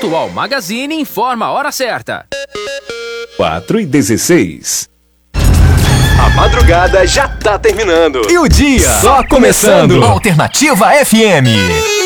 Atual Magazine informa a hora certa. 4h16. A madrugada já tá terminando. E o dia só começando. Alternativa FM.